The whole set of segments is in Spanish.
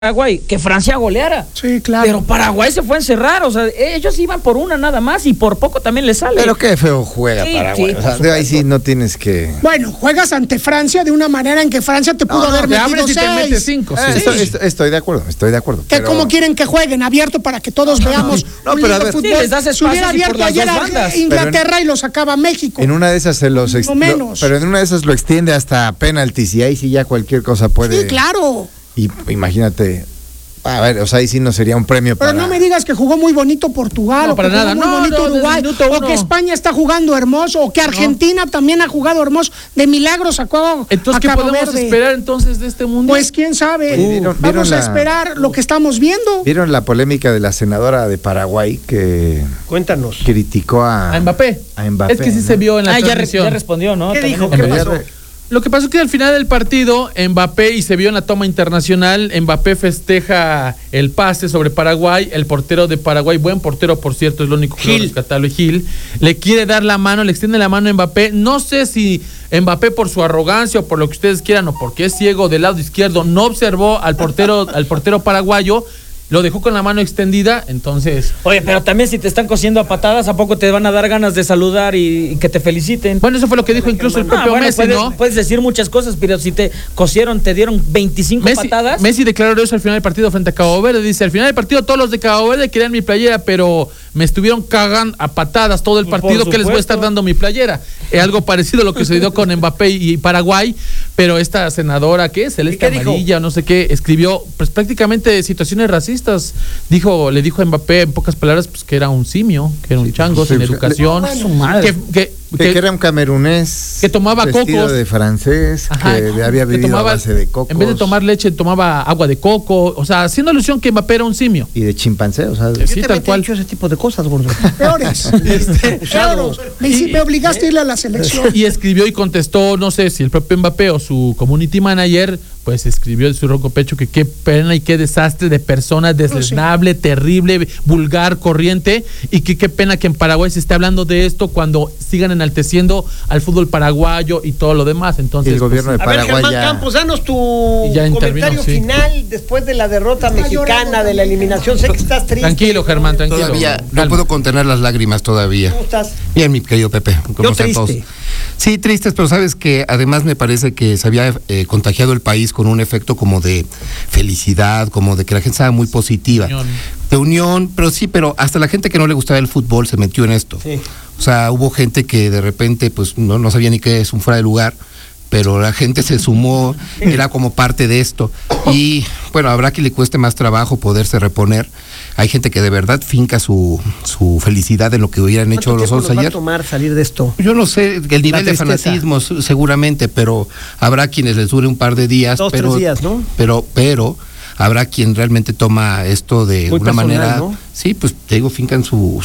Paraguay que Francia goleara. Sí, claro. Pero Paraguay se fue a encerrar, o sea, ellos iban por una nada más y por poco también les sale. Pero qué feo juega Paraguay. O sea, de ahí sí no tienes que... Bueno, juegas ante Francia de una manera en que Francia te pudo haber metido 6. Te metes 5. Estoy de acuerdo. ¿Qué, cómo quieren que jueguen? Abierto para que todos veamos no, un pero a lindo ver, fútbol. sí, les das Si hubiera espacios y por abierto las ayer dos a bandas. Inglaterra y lo sacaba México. En una de esas se los... No menos. Pero en una de esas lo extiende hasta penaltis y ahí sí ya cualquier cosa puede... Sí, claro. Y imagínate... A ver, o sea, ahí sí no sería un premio Pero para... no me digas que jugó muy bonito Portugal, No, o que para jugó nada. muy No, bonito no, Uruguay, desde minuto o uno. que España está jugando hermoso, o que Argentina también ha jugado hermoso. De milagro sacó Entonces, a ¿qué Cabo podemos Verde. esperar entonces de este mundial? Pues quién sabe. Oye, ¿vieron Vamos a la- esperar lo que estamos viendo. ¿Vieron la polémica de la senadora de Paraguay que Cuéntanos. criticó a Mbappé. a Mbappé, Es que sí ¿no? se vio en la ya transmisión. respondió, ¿no? ¿Qué También dijo? en- ¿Qué Pero ya pasó? Lo que pasó es que al final del partido, Mbappé, y se vio en la toma internacional, Mbappé festeja el pase sobre Paraguay, el portero de Paraguay, buen portero por cierto, es lo único que Gil. rescatable, Gil, le quiere dar la mano, le extiende la mano a Mbappé, no sé si Mbappé por su arrogancia o por lo que ustedes quieran o porque es ciego del lado izquierdo, no observó al portero paraguayo, lo dejó con la mano extendida, entonces... Oye, pero también si te están cosiendo a patadas, ¿a poco te van a dar ganas de saludar y que te feliciten? Bueno, eso fue lo que dijo incluso el propio bueno, Messi, ¿no? puedes decir muchas cosas, pero si te cosieron, te dieron 25 patadas. Messi declaró eso al final del partido frente a Cabo Verde. Dice, al final del partido todos los de Cabo Verde querían mi playera, pero me estuvieron cagando a patadas todo el Por partido que les voy a supuesto. estar dando mi playera. Algo parecido a lo que sucedió con Mbappé y Paraguay, pero esta senadora, ¿qué? Celeste ¿Qué dijo? Amarilla, no sé qué, escribió pues prácticamente situaciones racistas. Le dijo a Mbappé en pocas palabras pues que era un simio, que era un chango, sí, sin sí. educación, Su madre. Que era un camerunés que tomaba vestido cocos. de francés, Ajá, que había que vivido tomaba- a base de cocos en vez de tomar leche tomaba agua de coco, o sea, haciendo alusión que Mbappé era un simio. y de chimpancé, o sea, Sí, Yo tal te he cual. dicho ese tipo de cosas, gordo. Peores. Peores. Me obligaste a irle a la selección. Y escribió y contestó, no sé si el propio Mbappé o su community manager, pues escribió de su ronco pecho que qué pena y qué desastre de persona deslenable, terrible, vulgar, corriente, y que qué pena que en Paraguay se esté hablando de esto cuando sigan enalteciendo al fútbol paraguayo y todo lo demás. Entonces, Y el gobierno pues, de A ver, Paraguay Germán ya... Campos, danos tu Y ya intervino, comentario sí. final después de la derrota Está mexicana, llorando de la eliminación. Sé que estás triste. tranquilo, Germán, tranquilo. Todavía no Calma. puedo contener las lágrimas todavía. ¿Cómo estás? Bien, mi querido Pepe. ¿Cómo Yo están todos? triste. Sí, tristes, pero sabes que además me parece que se había contagiado el país con un efecto como de felicidad, como de que la gente estaba muy positiva. Unión. De unión, pero hasta la gente que no le gustaba el fútbol se metió en esto. Sí. O sea, hubo gente que de repente pues no sabía ni qué es un fuera de lugar, pero la gente se sumó, era como parte de esto. Y bueno, habrá que le cueste más trabajo poderse reponer. Hay gente que de verdad finca su felicidad en lo que hubieran hecho ¿Cuánto los tiempo otros nos va a ayer. tomar salir de esto? Yo no sé el nivel de tristeza. fanatismo seguramente, pero habrá quienes les dure un par de días. 2, 3 días, ¿no? Pero habrá quien realmente toma esto de Muy una personal, manera, ¿no? sí, pues te digo, fincan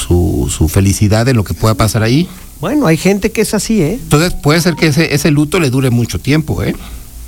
su felicidad en lo que pueda pasar ahí. Bueno, hay gente que es así, ¿eh? Entonces puede ser que ese luto le dure mucho tiempo, ¿eh?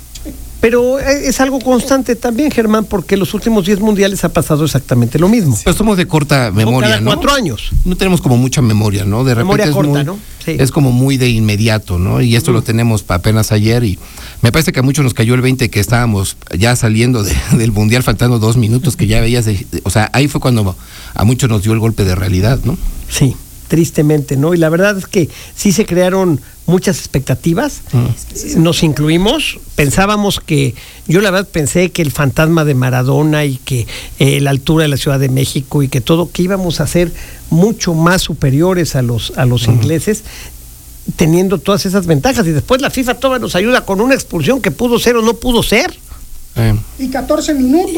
Pero es algo constante también, Germán, porque los últimos 10 mundiales ha pasado exactamente lo mismo. Pero somos de corta memoria, cada ¿no? 4 años. No tenemos como mucha memoria, ¿no? De repente Memoria es corta, muy, ¿no? Sí. es como muy de inmediato, ¿no? Y esto lo tenemos apenas ayer y me parece que a muchos nos cayó el 20 que estábamos ya saliendo del mundial faltando 2 minutos que ya veías, o sea, ahí fue cuando a muchos nos dio el golpe de realidad, ¿no? Sí, tristemente, ¿no? Y la verdad es que sí se crearon muchas expectativas, nos incluimos, pensábamos que, yo la verdad pensé que el fantasma de Maradona y que la altura de la Ciudad de México y que todo, que íbamos a ser mucho más superiores a los ingleses, teniendo todas esas ventajas, y después la FIFA todavía nos ayuda con una expulsión que pudo ser o no pudo ser. Y 14 minutos.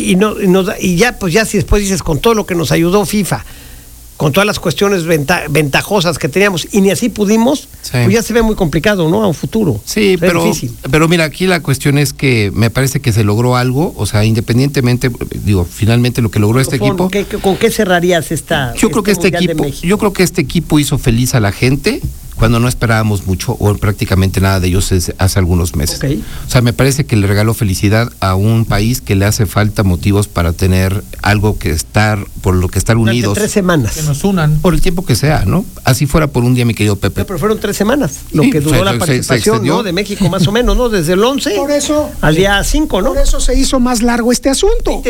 Y ya, pues ya si después dices, con todo lo que nos ayudó FIFA, con todas las cuestiones ventajosas que teníamos, y ni así pudimos, Sí. pues ya se ve muy complicado, ¿no? A un futuro. Sí, Se ve difícil. pero mira, aquí la cuestión es que me parece que se logró algo, o sea, independientemente, digo, finalmente lo que logró este equipo. ¿Con qué cerrarías esta? Yo creo que Mundial de México? yo creo que este equipo hizo feliz a la gente cuando no esperábamos mucho o prácticamente nada de ellos hace algunos meses. Ok. O sea, me parece que le regaló felicidad a un país que le hace falta motivos para tener algo por lo que estar Durante unidos. 3 semanas. Que nos unan. Por el tiempo que sea, ¿no? Así fuera por un día, mi querido Pepe. Pero fueron 3 semanas, lo Sí, que duró la se participación, extendió. ¿no? De México, más o menos, ¿no? Desde el 11 Por eso, al día 5, ¿no? por eso se hizo más largo este asunto.